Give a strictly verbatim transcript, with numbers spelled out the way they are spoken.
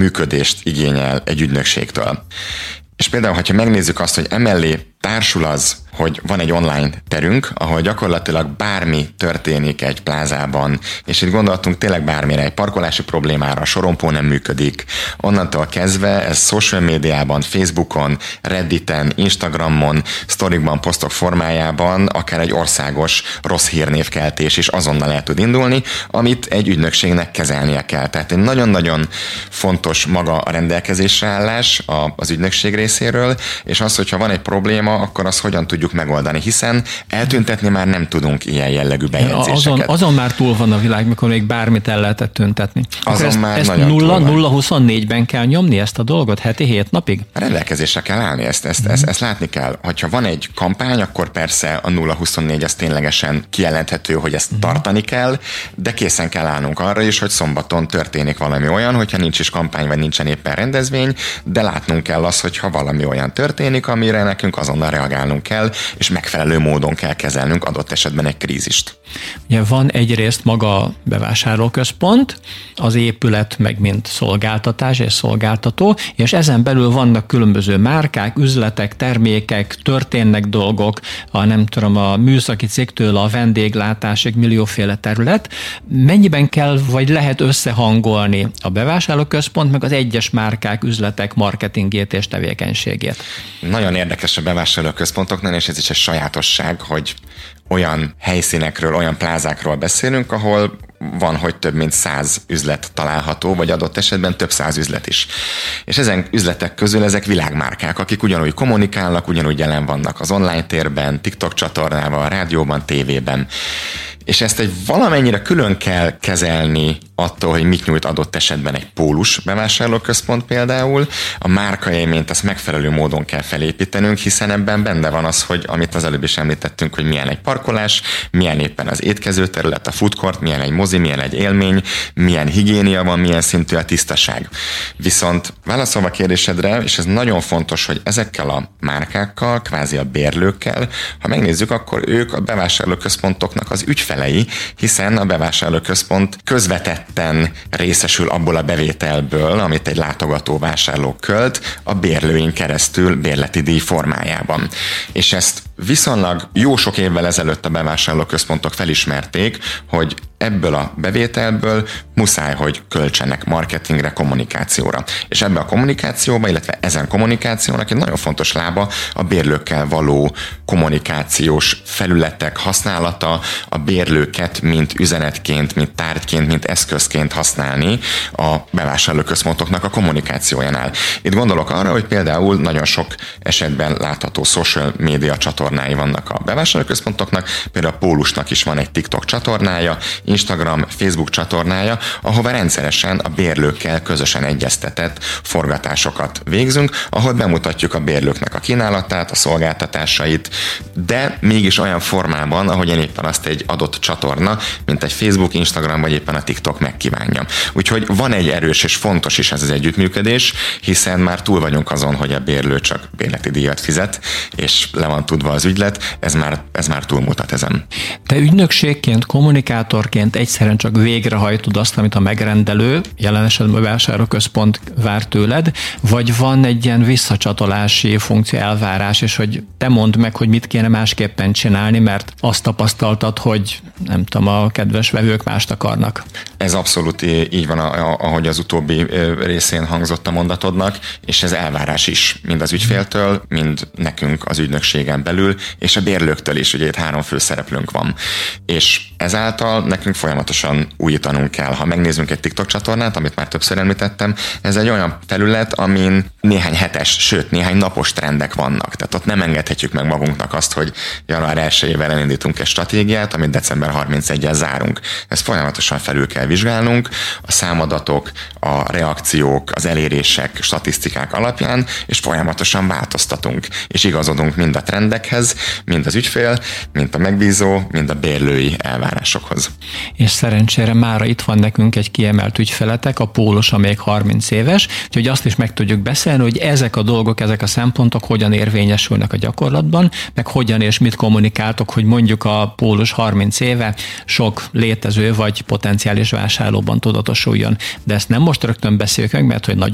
működést igényel egy ügynökségtől. És például, ha megnézzük azt, hogy emellé társul az, hogy van egy online terünk, ahol gyakorlatilag bármi történik egy plázában, és itt gondoltunk tényleg bármire, egy parkolási problémára, a sorompó nem működik. Onnantól kezdve ez social médiában, Facebookon, Redditen, Instagramon, sztorikban, posztok formájában akár egy országos rossz hírnévkeltés is azonnal el tud indulni, amit egy ügynökségnek kezelnie kell. Tehát egy nagyon-nagyon fontos maga a rendelkezésre állás az ügynökség részéről, és az, hogyha van egy probléma, akkor azt hogyan tudjuk megoldani, hiszen eltüntetni már nem tudunk ilyen jellegű bejegyzéseket. Azon, azon már túl van a világ, mikor még bármit el lehetett tüntetni. Azon ezt, már ezt nagyon nulla nulla huszonnégyben kell nyomni ezt a dolgot, heti hét napig? Rendelkezésre kell állni, ezt, ezt, ezt, ezt látni kell. Hogyha van egy kampány, akkor persze a nulla huszonnégy az ténylegesen kijelenthető, hogy ezt tartani kell, de készen kell állnunk arra is, hogy szombaton történik valami olyan, hogyha nincs is kampány, vagy nincsen éppen rendezvény, de látnunk kell azt, hogyha valami olyan történik, amire nekünk azonnal reagálnunk kell, és megfelelő módon kell kezelnünk adott esetben egy krízist. Ugye van egyrészt maga a bevásárlóközpont, az épület meg mint szolgáltatás és szolgáltató, és ezen belül vannak különböző márkák, üzletek, termékek, történnek dolgok, a nem tudom, a műszaki cégtől a vendéglátásig millióféle terület. Mennyiben kell, vagy lehet összehangolni a bevásárlóközpont, meg az egyes márkák, üzletek marketingét és tevékenységét? Nagyon érdekes a bevásárlóközpontoknál, és ez is egy sajátosság, hogy olyan helyszínekről, olyan plázákról beszélünk, ahol van, hogy több mint száz üzlet található, vagy adott esetben több száz üzlet is. És ezen üzletek közül ezek világmárkák, akik ugyanúgy kommunikálnak, ugyanúgy jelen vannak az online térben, TikTok csatornával, rádióban, tévében. És ezt egy valamennyire külön kell kezelni attól, hogy mit nyújt adott esetben egy pólus bevásárlóközpont például. A márkaélményt azt megfelelő módon kell felépítenünk, hiszen ebben benne van az, hogy amit az előbb is említettünk, hogy milyen egy parkolás, milyen éppen az étkezőterület, a food court, milyen egy mozi, milyen egy élmény, milyen higiénia van, milyen szintű a tisztaság. Viszont válaszolva a kérdésedre, és ez nagyon fontos, hogy ezekkel a márkákkal, kvázi a bérlőkkel, ha megnézzük, akkor ők a bevásárlóközpontoknak az ügyfelei, hiszen a bevásárlóközpont közvetetten részesül abból a bevételből, amit egy látogató vásárló költ, a bérlőin keresztül bérleti díj formájában. És ezt viszonylag jó sok évvel ezelőtt a bevásárlóközpontok felismerték, hogy ebből a bevételből muszáj, hogy költsenek marketingre, kommunikációra. És ebbe a kommunikációba, illetve ezen kommunikációnak egy nagyon fontos lába a bérlőkkel való kommunikációs felületek használata, a bérlőket mint üzenetként, mint tárgyként, mint eszközként használni a bevásárlóközpontoknak a kommunikációjánál. Itt gondolok arra, hogy például nagyon sok esetben látható social média csatornái vannak a bevásárlóközpontoknak, például a Pólusnak is van egy TikTok csatornája, Instagram, Facebook csatornája, ahova rendszeresen a bérlőkkel közösen egyeztetett forgatásokat végzünk, ahol bemutatjuk a bérlőknek a kínálatát, a szolgáltatásait, de mégis olyan formában, ahogyan éppen azt egy adott csatorna, mint egy Facebook, Instagram vagy éppen a TikTok megkívánja. Úgyhogy van egy erős és fontos is ez az együttműködés, hiszen már túl vagyunk azon, hogy a bérlő csak bérleti díjat fizet, és le van tudva az ügylet, ez már, ez már túlmutat ezen. Te ügynökségként, kommunikátorként egyszerűen csak végrehajtod azt, amit a megrendelő, jelen esetben a bevásárlóközpont vár tőled, vagy van egy ilyen visszacsatolási funkció, elvárás, és hogy te mondd meg, hogy mit kéne másképpen csinálni, mert azt tapasztaltad, hogy nem tudom, a kedves vevők mást akarnak. Ez abszolút így van, ahogy az utóbbi részén hangzott a mondatodnak, és ez elvárás is, mind az ügyféltől, mind nekünk az ügynökségen belül, és a bérlőktől is, ugye itt három főszereplőnk van. És ezáltal nekünk folyamatosan újítanunk kell. Ha megnézzünk egy TikTok csatornát, amit már többször említettem, ez egy olyan terület, amin néhány hetes, sőt néhány napos trendek vannak. Tehát ott nem engedhetjük meg magunknak azt, hogy január elsejével elindítunk egy stratégiát, amit december harmincegyedikével zárunk. Ezt folyamatosan felül kell vizsgálnunk, a számadatok, a reakciók, az elérések, statisztikák alapján, és folyamatosan változtatunk, és igazodunk mind a trendekhez, mind az ügyfél, mind a megbízó, mind a bérlői elvárásokhoz. És szerencsére mára itt van nekünk egy kiemelt ügyfeletek, a Pólus, amelyik harminc éves, úgyhogy azt is meg tudjuk beszélni, hogy ezek a dolgok, ezek a szempontok hogyan érvényesülnek a gyakorlatban, meg hogyan és mit kommunikáltok, hogy mondjuk a Pólus harminc éve sok létező vagy potenciális vásárlóban tudatosuljon. De ezt nem most rögtön beszéljük meg, mert hogy nagyon